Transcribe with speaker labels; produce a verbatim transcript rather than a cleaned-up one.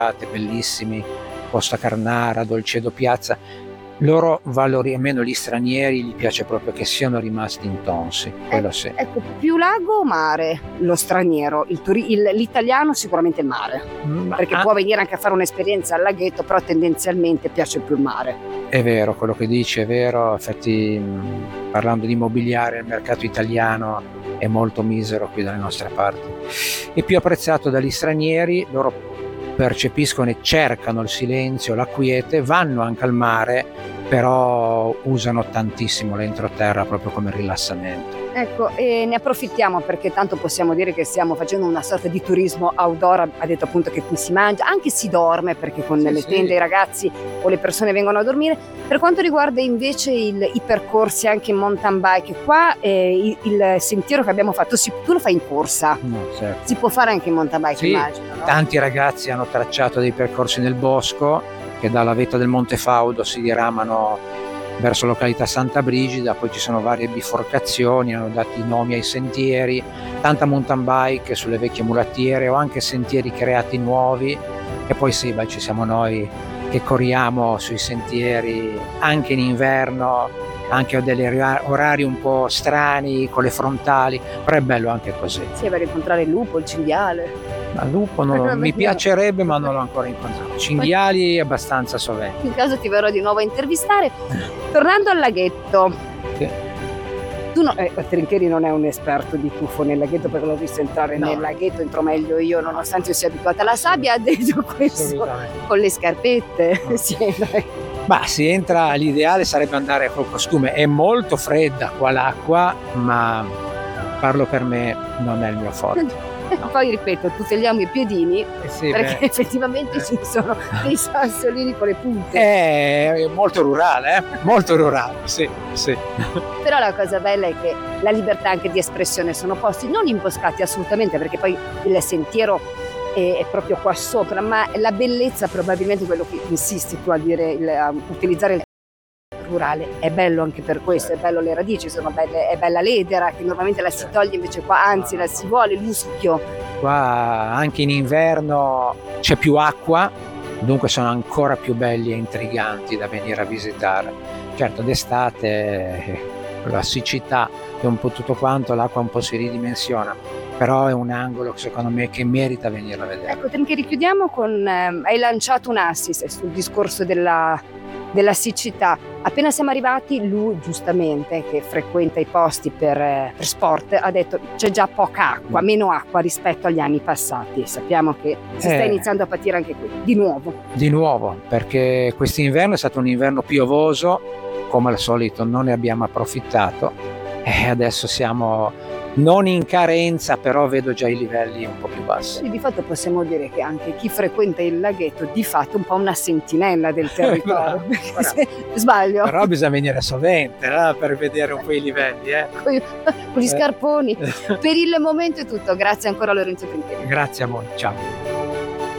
Speaker 1: bellissimi, Costa Carnara, Dolcedo Piazza. Loro valori, almeno gli stranieri, gli piace proprio che siano rimasti intonsi, quello
Speaker 2: eh,
Speaker 1: sì.
Speaker 2: Ecco, più lago o mare lo straniero? Il turi- il- l'italiano sicuramente il mare,
Speaker 1: Ma,
Speaker 2: perché
Speaker 1: ah,
Speaker 2: può venire anche a fare un'esperienza al laghetto, però tendenzialmente piace più il mare.
Speaker 1: È vero, quello che dici è vero, infatti mh, parlando di immobiliare, il mercato italiano è molto misero qui dalle nostre parti. È più apprezzato dagli stranieri, loro percepiscono e cercano il silenzio, la quiete, vanno anche al mare, però usano tantissimo l'entroterra proprio come rilassamento.
Speaker 2: Ecco, e ne approfittiamo perché tanto possiamo dire che stiamo facendo una sorta di turismo outdoor. Ha detto appunto che qui si mangia, anche si dorme, perché con
Speaker 1: Sì,
Speaker 2: le
Speaker 1: sì.
Speaker 2: tende i ragazzi o le persone vengono a dormire. Per quanto riguarda invece il- i percorsi anche in mountain bike, qua eh, il, il sentiero che abbiamo fatto, si- tu lo fai in corsa,
Speaker 1: No, certo.
Speaker 2: si può fare anche in mountain bike,
Speaker 1: Sì,
Speaker 2: immagino, no?
Speaker 1: tanti ragazzi hanno tracciato dei percorsi nel bosco che dalla vetta del Monte Faudo si diramano verso località Santa Brigida, poi ci sono varie biforcazioni, hanno dato i nomi ai sentieri, tanta mountain bike sulle vecchie mulattiere o anche sentieri creati nuovi, e poi sì, beh, ci siamo noi che corriamo sui sentieri anche in inverno, anche a degli orari un po' strani con le frontali, però è bello anche così.
Speaker 2: Sì, per incontrare il lupo, il cinghiale.
Speaker 1: Ma lupo non lo-
Speaker 2: Però
Speaker 1: mi
Speaker 2: vediamo.
Speaker 1: piacerebbe, ma non l'ho ancora incontrato. Cinghiali abbastanza sovente.
Speaker 2: In caso ti verrò di nuovo a intervistare. Tornando al laghetto,
Speaker 1: Sì.
Speaker 2: tu no, eh, Trincheri non è un esperto di tuffo nel laghetto, perché l'ho visto entrare
Speaker 1: No.
Speaker 2: nel laghetto, entro meglio io, nonostante io sia abituata alla sabbia. Ha detto questo
Speaker 1: Assolutamente.
Speaker 2: con le scarpette.
Speaker 1: No.
Speaker 2: Sì, dai.
Speaker 1: Ma si entra, l'ideale sarebbe andare col costume. È molto fredda qua l'acqua, ma parlo per me, non è il mio forte. No.
Speaker 2: Poi ripeto, tuteliamo i piedini,
Speaker 1: Eh sì,
Speaker 2: perché
Speaker 1: beh,
Speaker 2: effettivamente
Speaker 1: eh.
Speaker 2: ci sono dei sassolini con le punte.
Speaker 1: è molto rurale, eh? Molto rurale, sì, sì.
Speaker 2: Però la cosa bella è che la libertà anche di espressione, sono posti non imboscati assolutamente, perché poi il sentiero è, è proprio qua sopra, ma la bellezza, probabilmente quello che insisti tu a dire, il, a utilizzare il rurale, è bello anche per questo, è bello, le radici sono belle, è bella l'edera che normalmente la si toglie, invece qua anzi la si vuole, l'uschio.
Speaker 1: Qua anche in inverno c'è più acqua, dunque sono ancora più belli e intriganti da venire a visitare. Certo, d'estate eh, la siccità e un po' tutto quanto, l'acqua un po' si ridimensiona, però è un angolo secondo me che merita venire a vedere.
Speaker 2: Ecco, Trincheri, chiudiamo con, ehm, hai lanciato un assist sul discorso della, della siccità. Appena siamo arrivati, lui giustamente, che frequenta i posti per, eh, per sport, ha detto c'è già poca acqua, meno acqua rispetto agli anni passati. Sappiamo che si sta
Speaker 1: Eh.
Speaker 2: iniziando a patire anche qui, di nuovo.
Speaker 1: Di nuovo, perché quest'inverno è stato un inverno piovoso, come al solito non ne abbiamo approfittato e adesso siamo non in carenza, però vedo già i livelli un po' più bassi.
Speaker 2: Quindi di fatto possiamo dire che anche chi frequenta il laghetto di fatto è un po' una sentinella del territorio.
Speaker 1: Bravo,
Speaker 2: perché
Speaker 1: bravo.
Speaker 2: se- Sbaglio?
Speaker 1: Però bisogna venire sovente eh, per vedere un po' i livelli. Eh.
Speaker 2: Con gli
Speaker 1: Eh.
Speaker 2: scarponi. Per il momento è tutto, grazie ancora a Lorenzo Trincheri.
Speaker 1: Grazie a voi, ciao.